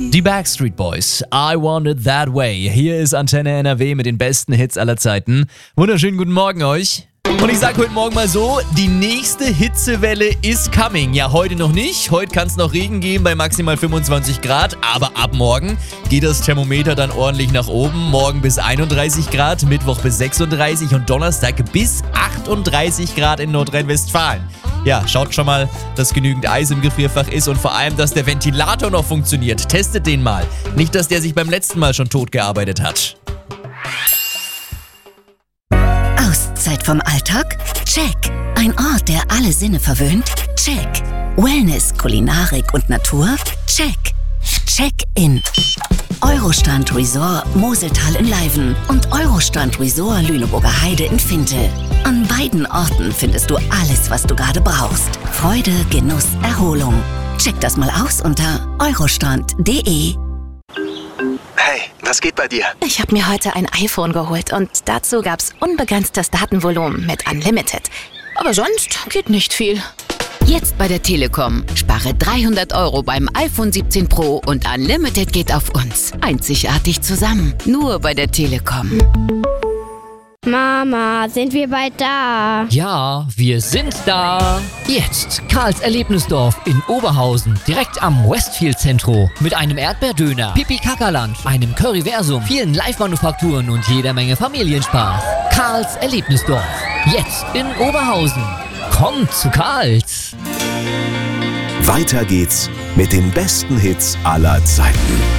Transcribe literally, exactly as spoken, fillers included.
Die Backstreet Boys, I Want It That Way. Hier ist Antenne N R W mit den besten Hits aller Zeiten. Wunderschönen guten Morgen euch. Und ich sag heute Morgen mal so, die nächste Hitzewelle is coming. Ja, heute noch nicht. Heute kann es noch Regen geben bei maximal fünfundzwanzig Grad. Aber ab morgen geht das Thermometer dann ordentlich nach oben. Morgen bis einunddreißig Grad, Mittwoch bis sechsunddreißig und Donnerstag bis achtunddreißig Grad in Nordrhein-Westfalen. Ja, schaut schon mal, dass genügend Eis im Gefrierfach ist und vor allem, dass der Ventilator noch funktioniert. Testet den mal. Nicht, dass der sich beim letzten Mal schon tot gearbeitet hat. Auszeit vom Alltag? Check. Ein Ort, der alle Sinne verwöhnt? Check. Wellness, Kulinarik und Natur? Check. Check-in. Eurostrand Resort Moseltal in Leiven und Eurostrand Resort Lüneburger Heide in Finte. An beiden Orten findest du alles, was du gerade brauchst. Freude, Genuss, Erholung. Check das mal aus unter eurostrand punkt de. Hey, was geht bei dir? Ich habe mir heute ein iPhone geholt und dazu gab's unbegrenztes Datenvolumen mit Unlimited. Aber sonst geht nicht viel. Jetzt bei der Telekom. Spare dreihundert Euro beim iPhone siebzehn Pro und Unlimited geht auf uns. Einzigartig zusammen. Nur bei der Telekom. Mama, sind wir bald da? Ja, wir sind da. Jetzt Karls Erlebnisdorf in Oberhausen, direkt am Westfield-Zentro. Mit einem Erdbeerdöner, Pipi-Kaka-Lunch, einem Curryversum, vielen Live-Manufakturen und jeder Menge Familienspaß. Karls Erlebnisdorf, jetzt in Oberhausen. Kommt zu Karls. Weiter geht's mit den besten Hits aller Zeiten.